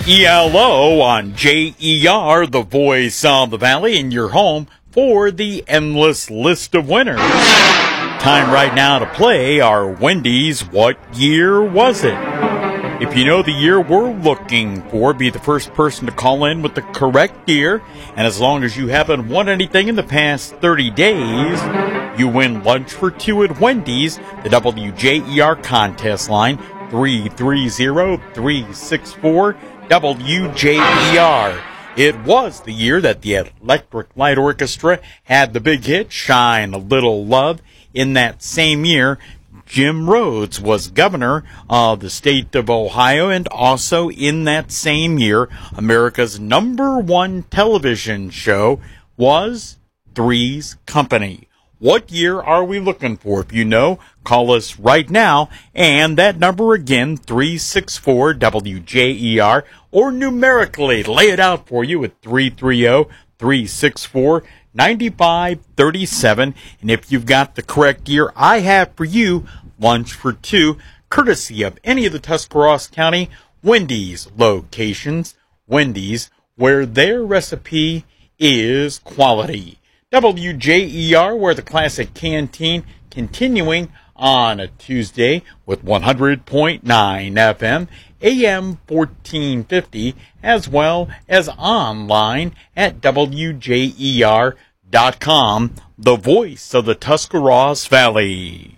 ELO on JER, the voice of the valley, and your home for the endless list of winners. Time right now to play our Wendy's What Year Was It? If you know the year we're looking for, be the first person to call in with the correct year. And as long as you haven't won anything in the past 30 days, you win lunch for two at Wendy's. The WJER contest line, 330-364-WJER. It was the year that the Electric Light Orchestra had the big hit, Shine a Little Love. In that same year, Jim Rhodes was governor of the state of Ohio, and also in that same year, America's #1 television show was Three's Company. What year are we looking for? If you know, call us right now, and that number again, 364-WJER, or numerically lay it out for you at 330-364-9537. And if you've got the correct year, I have for you lunch for two, courtesy of any of the Tuscarawas County Wendy's locations. Wendy's, where their recipe is quality. WJER, where the classic canteen continuing on a Tuesday with 100.9 FM, AM 1450, as well as online at WJER.com, the voice of the Tuscarawas Valley.